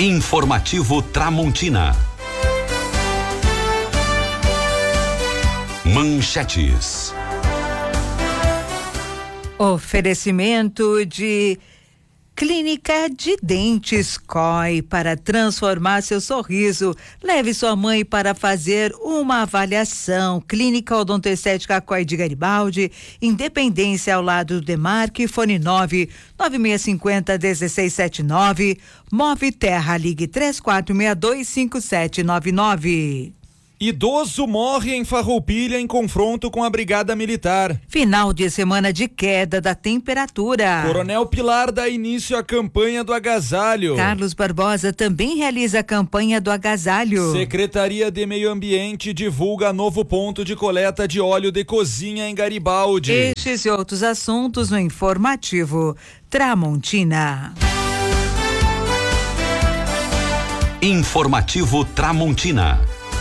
Informativo Tramontina. Manchetes. Oferecimento de Clínica de Dentes COI para transformar seu sorriso. Leve sua mãe para fazer uma avaliação. Clínica Odontoestética COI de Garibaldi, Independência ao lado do Demarque, fone 99650-1679. Move Terra, ligue 3462-5799. Idoso morre em Farroupilha em confronto com a Brigada Militar. Final de semana de queda da temperatura. Coronel Pilar dá início à campanha do agasalho. Carlos Barbosa também realiza a campanha do agasalho. Secretaria de Meio Ambiente divulga novo ponto de coleta de óleo de cozinha em Garibaldi. Estes e outros assuntos no Informativo Tramontina. Informativo Tramontina.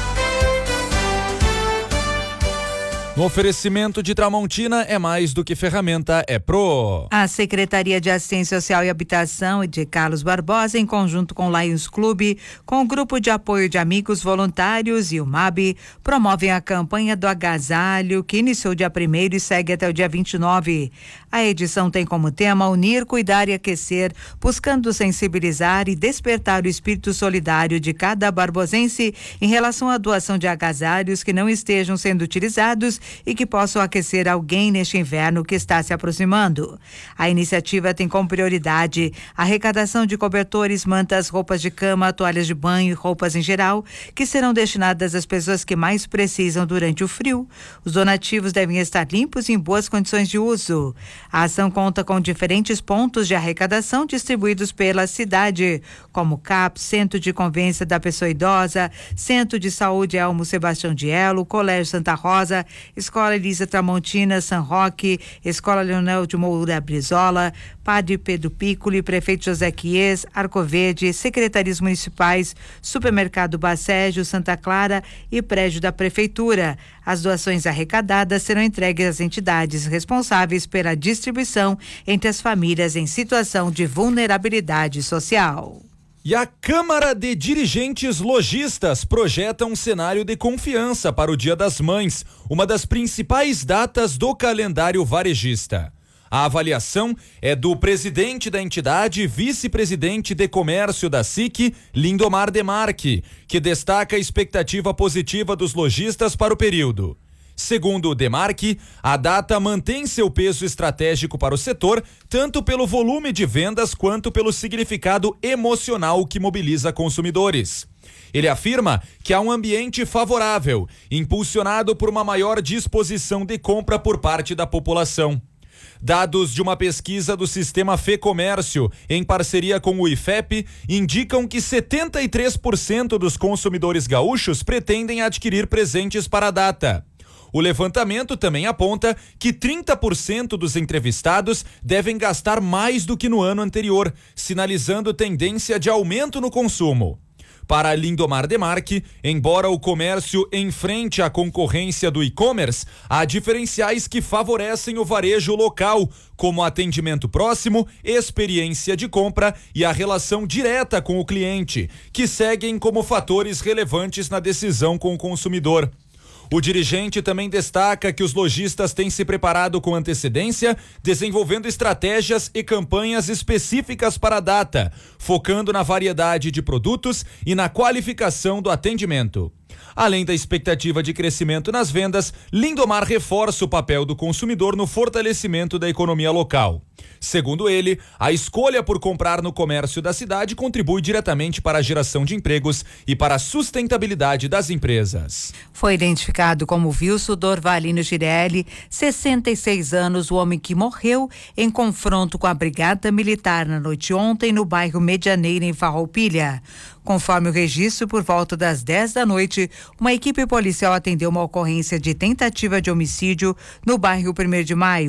No oferecimento de Tramontina é mais do que ferramenta, é Pro. A Secretaria de Assistência Social e Habitação de Carlos Barbosa, em conjunto com o Lions Clube, com o Grupo de Apoio de Amigos Voluntários e o MAB, promovem a campanha do agasalho, que iniciou dia 1º e segue até o dia 29. A edição tem como tema unir, cuidar e aquecer, buscando sensibilizar e despertar o espírito solidário de cada barbosense em relação à doação de agasalhos que não estejam sendo utilizados e que possam aquecer alguém neste inverno que está se aproximando. A iniciativa tem como prioridade a arrecadação de cobertores, mantas, roupas de cama, toalhas de banho e roupas em geral, que serão destinadas às pessoas que mais precisam durante o frio. Os donativos devem estar limpos e em boas condições de uso. A ação conta com diferentes pontos de arrecadação distribuídos pela cidade, como CAP, Centro de Convivência da Pessoa Idosa, Centro de Saúde Elmo Sebastião de Elo, Colégio Santa Rosa, Escola Elisa Tramontina, São Roque, Escola Leonel de Moura Brizola, Padre Pedro Piccoli, Prefeito José Quies, Arco Verde, Secretarias Municipais, Supermercado Bacégio, Santa Clara e Prédio da Prefeitura. As doações arrecadadas serão entregues às entidades responsáveis pela distribuição entre as famílias em situação de vulnerabilidade social. E a Câmara de Dirigentes Lojistas projeta um cenário de confiança para o Dia das Mães, uma das principais datas do calendário varejista. A avaliação é do presidente da entidade e vice-presidente de comércio da SIC, Lindomar Demarque, que destaca a expectativa positiva dos lojistas para o período. Segundo o Demarque, a data mantém seu peso estratégico para o setor, tanto pelo volume de vendas quanto pelo significado emocional que mobiliza consumidores. Ele afirma que há um ambiente favorável, impulsionado por uma maior disposição de compra por parte da população. Dados de uma pesquisa do Sistema Fê-Comércio, em parceria com o IFEP, indicam que 73% dos consumidores gaúchos pretendem adquirir presentes para a data. O levantamento também aponta que 30% dos entrevistados devem gastar mais do que no ano anterior, sinalizando tendência de aumento no consumo. Para Lindomar Demarque, embora o comércio enfrente a concorrência do e-commerce, há diferenciais que favorecem o varejo local, como atendimento próximo, experiência de compra e a relação direta com o cliente, que seguem como fatores relevantes na decisão com o consumidor. O dirigente também destaca que os lojistas têm se preparado com antecedência, desenvolvendo estratégias e campanhas específicas para a data, focando na variedade de produtos e na qualificação do atendimento. Além da expectativa de crescimento nas vendas, Lindomar reforça o papel do consumidor no fortalecimento da economia local. Segundo ele, a escolha por comprar no comércio da cidade contribui diretamente para a geração de empregos e para a sustentabilidade das empresas. Foi identificado como Wilson Dorvalino Girelli, 66 anos, o homem que morreu em confronto com a Brigada Militar na noite ontem no bairro Medianeira, em Farroupilha. Conforme o registro, por volta das 10 da noite, uma equipe policial atendeu uma ocorrência de tentativa de homicídio no bairro 1º de Maio.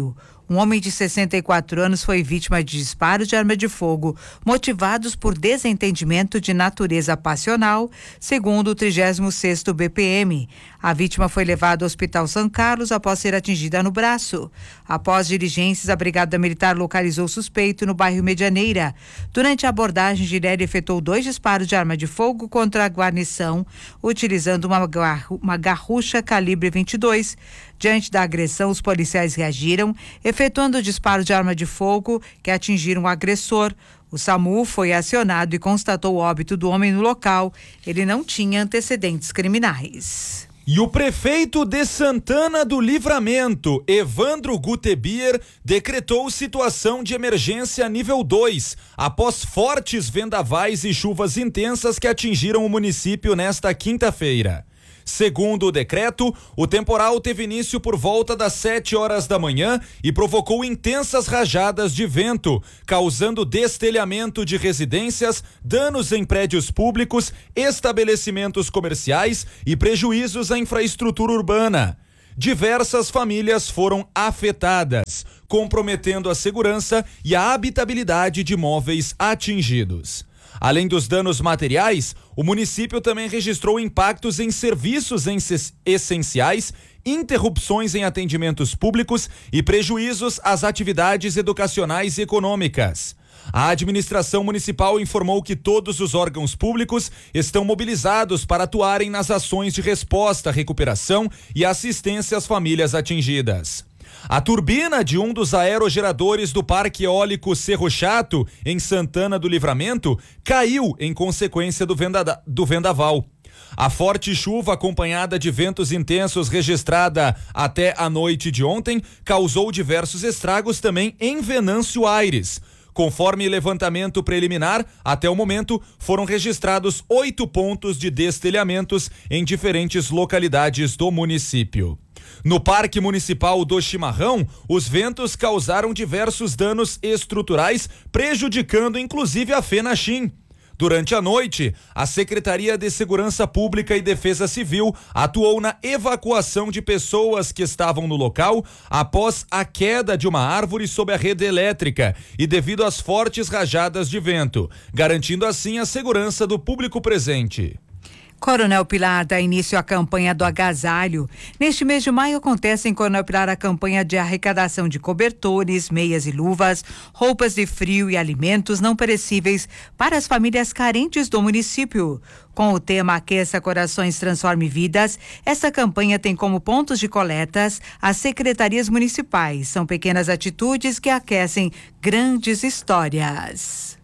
Um homem de 64 anos foi vítima de disparos de arma de fogo, motivados por desentendimento de natureza passional, segundo o 36º BPM. A vítima foi levada ao Hospital São Carlos após ser atingida no braço. Após diligências, a Brigada Militar localizou o suspeito no bairro Medianeira. Durante a abordagem, Girelli efetuou 2 disparos de arma de fogo contra a guarnição, utilizando uma garrucha calibre 22. Diante da agressão, os policiais reagiram, efetuando disparos de arma de fogo que atingiram o agressor. O SAMU foi acionado e constatou o óbito do homem no local. Ele não tinha antecedentes criminais. E o prefeito de Santana do Livramento, Evandro Gutebier, decretou situação de emergência nível 2, após fortes vendavais e chuvas intensas que atingiram o município nesta quinta-feira. Segundo o decreto, o temporal teve início por volta das 7 horas da manhã e provocou intensas rajadas de vento, causando destelhamento de residências, danos em prédios públicos, estabelecimentos comerciais e prejuízos à infraestrutura urbana. Diversas famílias foram afetadas, comprometendo a segurança e a habitabilidade de imóveis atingidos. Além dos danos materiais, o município também registrou impactos em serviços essenciais, interrupções em atendimentos públicos e prejuízos às atividades educacionais e econômicas. A administração municipal informou que todos os órgãos públicos estão mobilizados para atuarem nas ações de resposta, recuperação e assistência às famílias atingidas. A turbina de um dos aerogeradores do Parque Eólico Cerro Chato, em Santana do Livramento, caiu em consequência do vendaval. A forte chuva, acompanhada de ventos intensos registrada até a noite de ontem, causou diversos estragos também em Venâncio Aires. Conforme levantamento preliminar, até o momento foram registrados 8 pontos de destelhamentos em diferentes localidades do município. No Parque Municipal do Chimarrão, os ventos causaram diversos danos estruturais, prejudicando inclusive a FENACHIM. Durante a noite, a Secretaria de Segurança Pública e Defesa Civil atuou na evacuação de pessoas que estavam no local após a queda de uma árvore sob a rede elétrica e devido às fortes rajadas de vento, garantindo assim a segurança do público presente. Coronel Pilar dá início à campanha do agasalho. Neste mês de maio acontece em Coronel Pilar a campanha de arrecadação de cobertores, meias e luvas, roupas de frio e alimentos não perecíveis para as famílias carentes do município. Com o tema Aqueça Corações, Transforme Vidas, essa campanha tem como pontos de coletas as secretarias municipais. São pequenas atitudes que aquecem grandes histórias.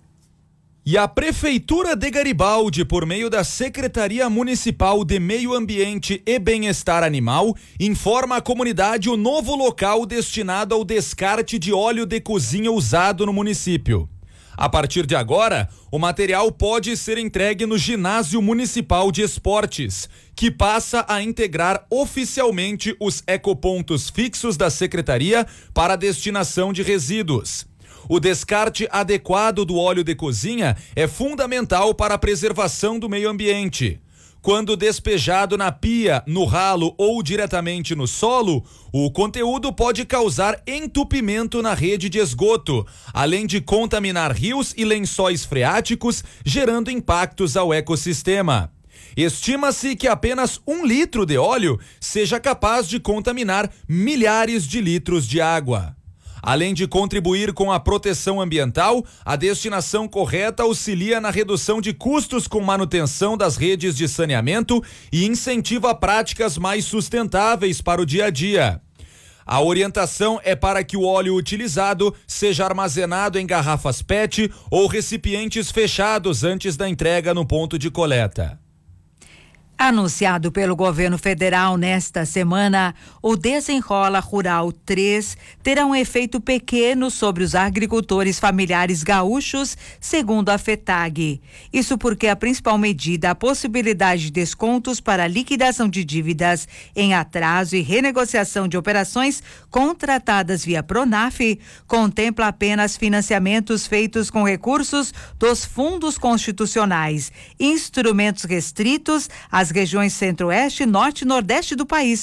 E a Prefeitura de Garibaldi, por meio da Secretaria Municipal de Meio Ambiente e Bem-Estar Animal, informa à comunidade o novo local destinado ao descarte de óleo de cozinha usado no município. A partir de agora, o material pode ser entregue no Ginásio Municipal de Esportes, que passa a integrar oficialmente os ecopontos fixos da Secretaria para a destinação de resíduos. O descarte adequado do óleo de cozinha é fundamental para a preservação do meio ambiente. Quando despejado na pia, no ralo ou diretamente no solo, o conteúdo pode causar entupimento na rede de esgoto, além de contaminar rios e lençóis freáticos, gerando impactos ao ecossistema. Estima-se que apenas 1 litro de óleo seja capaz de contaminar milhares de litros de água. Além de contribuir com a proteção ambiental, a destinação correta auxilia na redução de custos com manutenção das redes de saneamento e incentiva práticas mais sustentáveis para o dia a dia. A orientação é para que o óleo utilizado seja armazenado em garrafas PET ou recipientes fechados antes da entrega no ponto de coleta. Anunciado pelo governo federal nesta semana, o Desenrola Rural 3 terá um efeito pequeno sobre os agricultores familiares gaúchos, segundo a FETAG. Isso porque a principal medida, a possibilidade de descontos para liquidação de dívidas em atraso e renegociação de operações contratadas via Pronaf, contempla apenas financiamentos feitos com recursos dos fundos constitucionais, instrumentos restritos às regiões Centro-Oeste, Norte e Nordeste do país.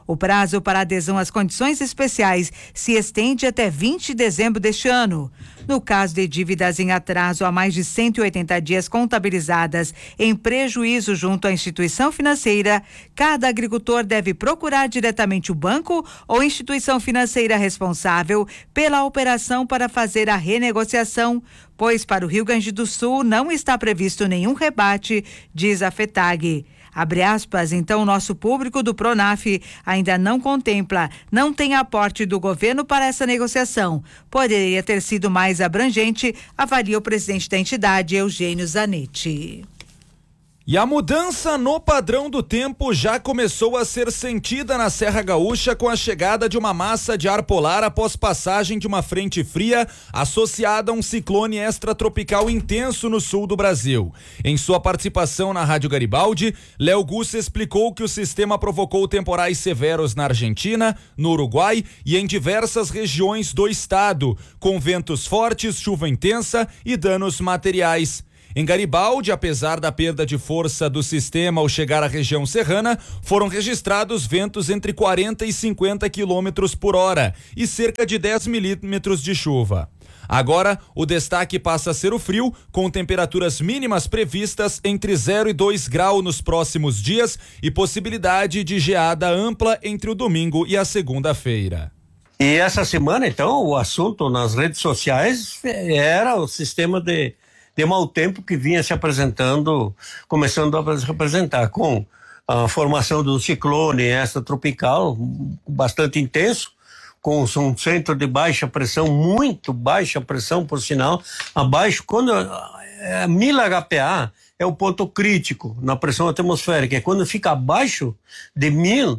O prazo para adesão às condições especiais se estende até 20 de dezembro deste ano. No caso de dívidas em atraso há mais de 180 dias contabilizadas em prejuízo junto à instituição financeira, cada agricultor deve procurar diretamente o banco ou instituição financeira responsável pela operação para fazer a renegociação, pois para o Rio Grande do Sul não está previsto nenhum rebate, diz a FETAG. Abre aspas, então o nosso público do Pronaf ainda não contempla, não tem aporte do governo para essa negociação. Poderia ter sido mais abrangente, avalia o presidente da entidade, Eugênio Zanetti. E a mudança no padrão do tempo já começou a ser sentida na Serra Gaúcha com a chegada de uma massa de ar polar após passagem de uma frente fria associada a um ciclone extratropical intenso no sul do Brasil. Em sua participação na Rádio Garibaldi, Léo Gussa explicou que o sistema provocou temporais severos na Argentina, no Uruguai e em diversas regiões do estado, com ventos fortes, chuva intensa e danos materiais. Em Garibaldi, apesar da perda de força do sistema ao chegar à região serrana, foram registrados ventos entre 40 e 50 quilômetros por hora e cerca de 10 milímetros de chuva. Agora, o destaque passa a ser o frio, com temperaturas mínimas previstas entre 0 e 2 graus nos próximos dias e possibilidade de geada ampla entre o domingo e a segunda-feira. E essa semana, então, o assunto nas redes sociais era o sistema de mau tempo que vinha se apresentando, começando a se apresentar, com a formação do ciclone extratropical bastante intenso, com um centro de baixa pressão, muito baixa pressão, por sinal, abaixo, quando 1000 HPA é o ponto crítico na pressão atmosférica, quando fica abaixo de 1000,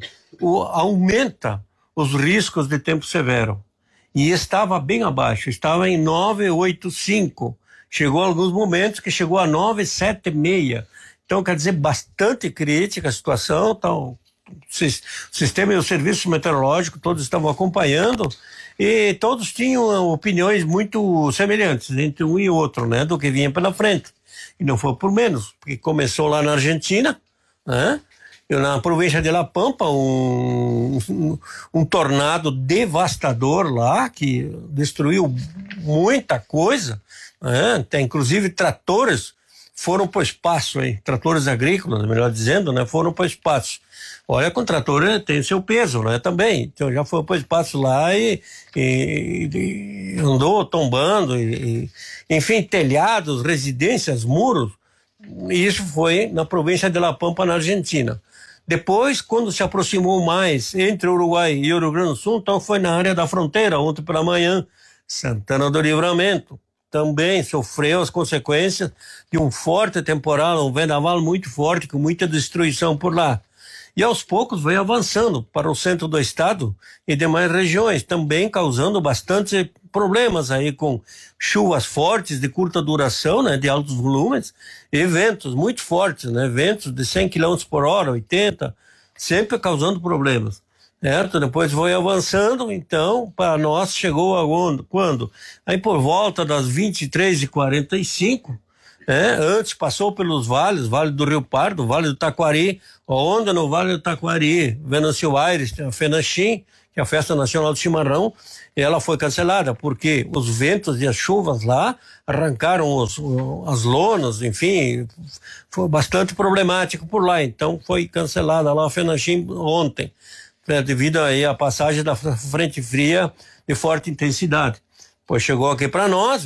aumenta os riscos de tempo severo. E estava bem abaixo, estava em 985. Chegou a alguns momentos que chegou a 976. Então, quer dizer, bastante crítica a situação. Então, o sistema e o serviço meteorológico todos estavam acompanhando e todos tinham opiniões muito semelhantes entre um e outro, né, do que vinha pela frente. E não foi por menos, porque começou lá na Argentina, né? Na província de La Pampa, um tornado devastador lá, que destruiu muita coisa, né? Tem, inclusive, tratores foram para o espaço, hein? Tratores agrícolas, melhor dizendo, né? Foram para o espaço. Olha, com trator tem seu peso, né? Também. Então já foi para o espaço lá e andou tombando, enfim, telhados, residências, muros. E isso foi na província de La Pampa, na Argentina. Depois, quando se aproximou mais entre o Uruguai e o Rio Grande do Sul, então foi na área da fronteira, ontem pela manhã, Santana do Livramento. Também sofreu as consequências de um forte temporal, um vendaval muito forte, com muita destruição por lá. E aos poucos veio avançando para o centro do estado e demais regiões, também causando bastante problemas aí, com chuvas fortes de curta duração, né, de altos volumes, e ventos muito fortes, né, ventos de 100 km por hora, 80, sempre causando problemas. Certo? Depois foi avançando, então, para nós chegou quando? Aí por volta das 23h45, antes passou pelos vales, Vale do Rio Pardo, Vale do Taquari, onde no Vale do Taquari, Venâncio Aires, a Fenachim, que é a Festa Nacional do Chimarrão, ela foi cancelada, porque os ventos e as chuvas lá arrancaram as lonas, enfim, foi bastante problemático por lá, então foi cancelada lá a Fenachim ontem, devido aí à passagem da frente fria de forte intensidade. Pois chegou aqui para nós,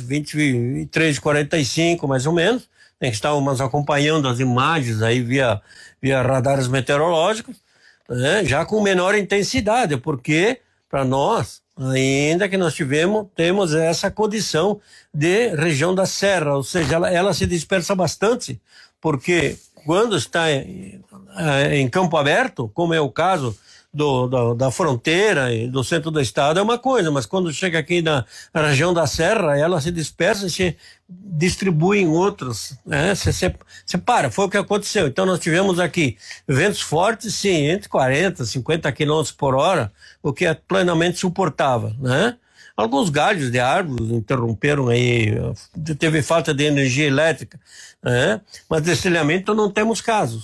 23h45 mais ou menos, né, que estávamos acompanhando as imagens aí via radares meteorológicos, né, já com menor intensidade, porque para nós, ainda que nós temos essa condição de região da serra, ou seja, ela se dispersa bastante, porque quando está em campo aberto, como é o caso da fronteira e do centro do estado, é uma coisa, mas quando chega aqui na região da serra, ela se dispersa e se distribui em outros, né? Separa, foi o que aconteceu. Então nós tivemos aqui ventos fortes, sim, entre 40 e 50 km por hora, o que é plenamente suportável, né? Alguns galhos de árvores interromperam aí, teve falta de energia elétrica, né? Mas destelhamento não temos casos.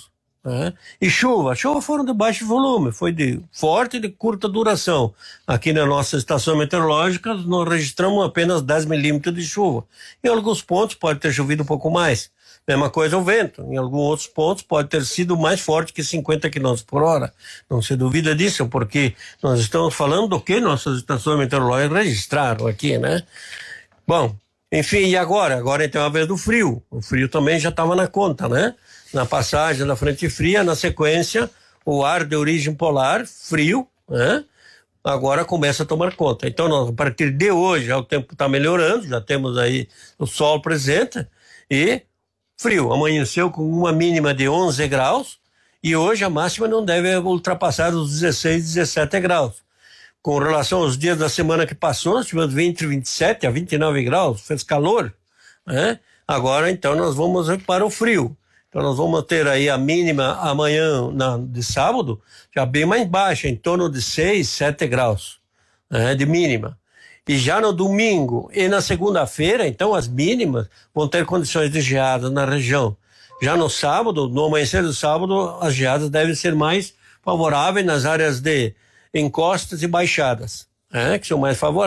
né? E chuva foram de baixo volume, foi de forte e de curta duração. Aqui na nossa estação meteorológica nós registramos apenas 10 milímetros de chuva. Em alguns pontos pode ter chovido um pouco mais. Mesma coisa o vento, em alguns outros pontos pode ter sido mais forte que 50 km por hora. Não se duvida disso, porque nós estamos falando do que nossas estações meteorológicas registraram aqui, né? Bom, enfim, e agora? Agora então é a vez do frio. O frio também já estava na conta, né? Na passagem da frente fria, na sequência, o ar de origem polar, frio, né? Agora começa a tomar conta. Então, nós, a partir de hoje, já o tempo está melhorando, já temos aí o sol presente e frio. Amanheceu com uma mínima de 11 graus e hoje a máxima não deve ultrapassar os 16, 17 graus. Com relação aos dias da semana que passou, nós tivemos entre 27 a 29 graus, fez calor, né? Agora, então, nós vamos para o frio. Então, nós vamos ter aí a mínima amanhã, de sábado, já bem mais baixa, em torno de 6, 7 graus, né, de mínima. E já no domingo e na segunda-feira, então, as mínimas vão ter condições de geada na região. Já no sábado, no amanhecer do sábado, as geadas devem ser mais favoráveis nas áreas de encostas e baixadas, né, que são mais favoráveis.